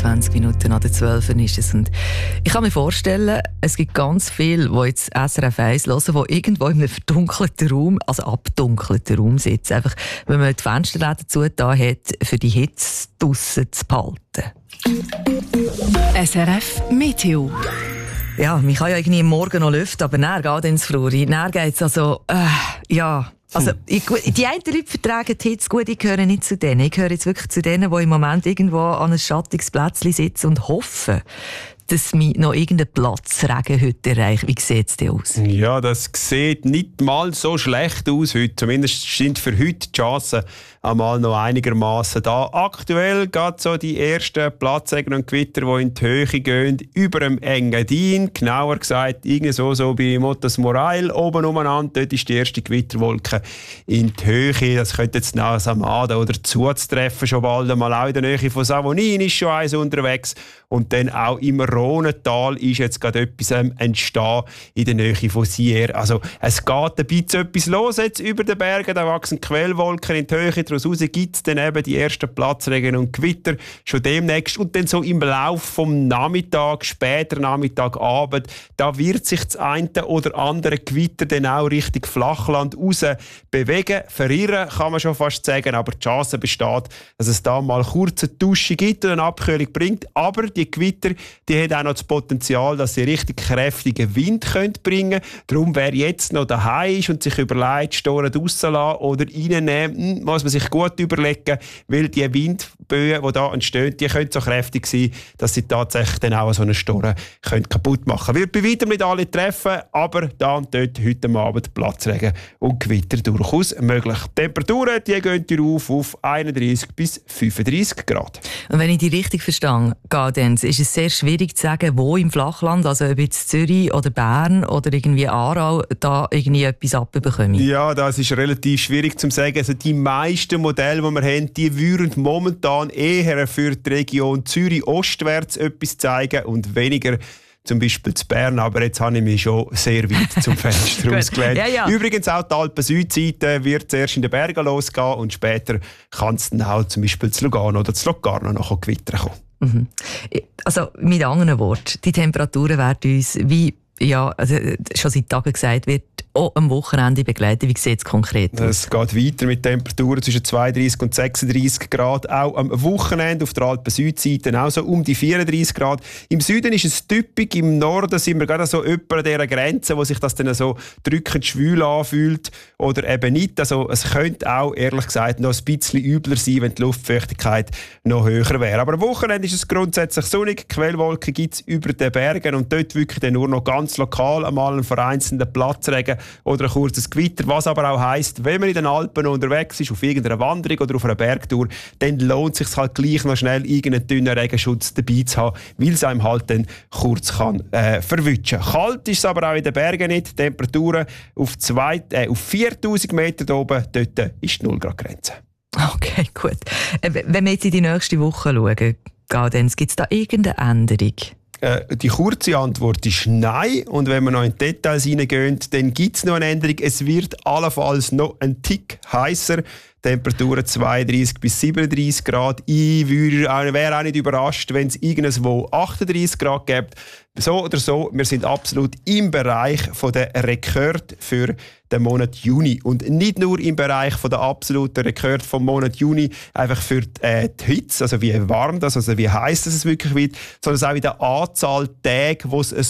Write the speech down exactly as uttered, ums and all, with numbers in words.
vierundzwanzig Minuten nach der zwölf ist es. Und ich kann mir vorstellen, es gibt ganz viele, die jetzt S R F eins hören, die irgendwo in einem verdunkelten Raum, also abdunkelten Raum sitzen. Einfach, wenn man die Fensterläden zugetan hat, für die Hitze draussen zu behalten. S R F Meteo. Ja, man kann ja irgendwie am Morgen noch lüften, aber dann geht ins Fluri. Dann geht es also, äh, ja... Also, ich, die einen Leute vertragen die Hitze gut, ich gehöre nicht zu denen. Ich gehöre jetzt wirklich zu denen, die im Moment irgendwo an einem schattiges Plätzchen sitzen und hoffen, dass mich noch irgendein Platzregen heute erreicht. Wie sieht es denn aus? Ja, das sieht nicht mal so schlecht aus heute. Zumindest sind für heute die Chancen einmal noch einigermaßen da. Aktuell geht so die ersten Platzregen und Gewitter, die in die Höhe gehen, über dem Engadin. Genauer gesagt, irgendwie so, so bei Motas Morail oben umeinander. Dort ist die erste Gewitterwolke in die Höhe. Das könnte jetzt nach Samada oder zuzutreffen, schon bald einmal auch in der Nähe von Savonin ist schon eins unterwegs. Und dann auch im Rhonental ist jetzt gerade etwas ähm, entstehen in der Nähe von Sierre. Also es geht ein bisschen etwas los jetzt über den Bergen. Da wachsen Quellwolken in die Höhe. Daraus gibt es dann eben die ersten Platzregen und Gewitter schon demnächst. Und dann so im Laufe vom Nachmittag, später Nachmittag, Abend, da wird sich das eine oder andere Gewitter dann auch Richtung Flachland raus bewegen. Verirren kann man schon fast sagen, aber die Chance besteht, dass es da mal kurze Dusche gibt und eine Abkühlung bringt. Aber die Gewitter, die haben auch noch das Potenzial, dass sie richtig kräftigen Wind bringen können. Darum, wer jetzt noch daheim ist und sich überlegt, Storen rauslassen oder reinnehmen, muss man sich gut überlegen, weil die Windböen, die hier entstehen, die können so kräftig sein, dass sie tatsächlich dann auch so eine Storen kaputt machen können. Wird bei weitem nicht alle treffen, aber da und dort heute Abend Platzregen und Gewitter durchaus möglich. Die Temperaturen die gehen auf auf einunddreissig bis fünfunddreissig Grad. Und wenn ich die richtig verstehe, dann ist es sehr schwierig zu sagen, wo im Flachland, also ob jetzt Zürich oder Bern oder irgendwie Aarau, da irgendwie etwas abbekomme. Ja, das ist relativ schwierig zu sagen. Also die meisten Modelle, die wir haben, die würden momentan eher für die Region Zürich ostwärts etwas zeigen und weniger zum Beispiel zu Bern, aber jetzt habe ich mich schon sehr weit zum Fenster ausgewählt. Ja, ja. Übrigens auch die Alpen-Südseite wird zuerst in den Bergen losgehen und später kann es dann auch zum Beispiel zu Lugano oder zu Locarno noch Gewitter kommen. Mhm. Also mit anderen Worten, die Temperaturen werden uns, wie ja, also schon seit Tagen gesagt wird, auch am Wochenende begleiten. Wie sieht es konkret aus? Es geht weiter mit Temperaturen zwischen zweiunddreissig und sechsunddreissig Grad. Auch am Wochenende auf der Alpen-Südseite auch so um die vierunddreissig Grad. Im Süden ist es typisch, im Norden sind wir gerade so etwa an dieser Grenze, wo sich das dann so drückend schwül anfühlt oder eben nicht. Also es könnte auch, ehrlich gesagt, noch ein bisschen übler sein, wenn die Luftfeuchtigkeit noch höher wäre. Aber am Wochenende ist es grundsätzlich sonnig. Quellwolken gibt es über den Bergen und dort wirklich dann nur noch ganz lokal einmal einen vereinzelten Platzregen oder ein kurzes Gewitter, was aber auch heisst, wenn man in den Alpen unterwegs ist, auf irgendeiner Wanderung oder auf einer Bergtour, dann lohnt es sich halt gleich noch schnell irgendeinen dünnen Regenschutz dabei zu haben, weil es einem halt dann kurz kann, äh, verwutschen. Kalt ist es aber auch in den Bergen nicht. Temperaturen auf, zwei, äh, auf viertausend Meter da oben, dort ist die null Grad Grenze. Okay, gut. Wenn wir jetzt in die nächste Woche schauen, gibt es da irgendeine Änderung? Die kurze Antwort ist nein. Und wenn wir noch in die Details hineingehen, dann gibt es noch eine Änderung. Es wird allenfalls noch ein Tick heißer. Temperaturen zweiunddreissig bis siebenunddreissig Grad. Ich wäre auch nicht überrascht, wenn es irgendwo achtunddreissig Grad gibt. So oder so, wir sind absolut im Bereich der Rekord für den Monat Juni. Und nicht nur im Bereich der absoluten Rekord vom Monat Juni, einfach für die, äh, die Hitze, also wie warm das, also wie heiß das es wirklich wird, sondern auch in der Anzahl Tage, wo es